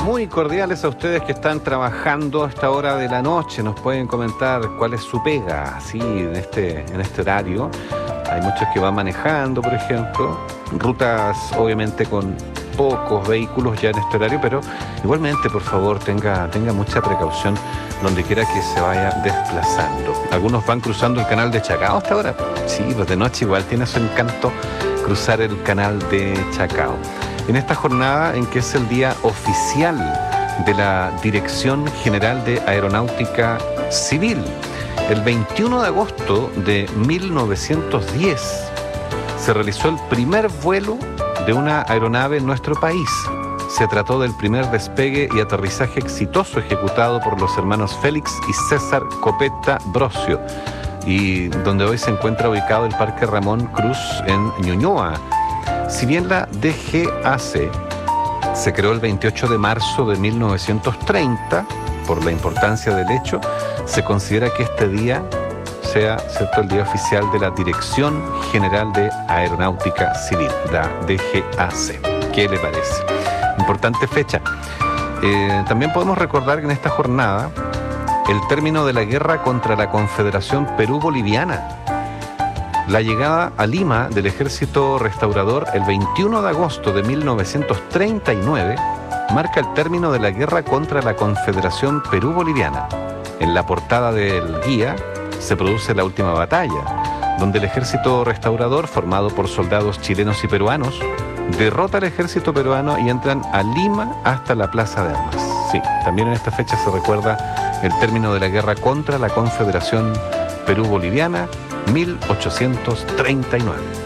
Muy cordiales a ustedes que están trabajando a esta hora de la noche. Nos pueden comentar cuál es su pega, así en este horario. Hay muchos que van manejando, por ejemplo, rutas obviamente con pocos vehículos ya en este horario, pero igualmente, por favor, tenga mucha precaución donde quiera que se vaya desplazando. Algunos van cruzando el canal de Chacao hasta ahora. Sí, pues de noche igual tiene su encanto cruzar el canal de Chacao. En esta jornada en que es el día oficial de la Dirección General de Aeronáutica Civil, el 21 de agosto de 1910 se realizó el primer vuelo de una aeronave en nuestro país. Se trató del primer despegue y aterrizaje exitoso ejecutado por los hermanos Félix y César Copetta Brosio, y donde hoy se encuentra ubicado el Parque Ramón Cruz en Ñuñoa. Si bien la DGAC se creó el 28 de marzo de 1930, por la importancia del hecho, se considera que este día sea, ¿cierto?, el día oficial de la Dirección General de Aeronáutica Civil, la DGAC. ¿Qué le parece? Importante fecha. También podemos recordar que en esta jornada el término de la guerra contra la Confederación Perú-Boliviana. La llegada a Lima del Ejército Restaurador el 21 de agosto de 1939 marca el término de la guerra contra la Confederación Perú-Boliviana. En la portada del guía se produce la última batalla, donde el Ejército Restaurador, formado por soldados chilenos y peruanos, derrota al ejército peruano y entran a Lima hasta la Plaza de Armas. Sí, también en esta fecha se recuerda el término de la guerra contra la Confederación Perú-Boliviana, 1839.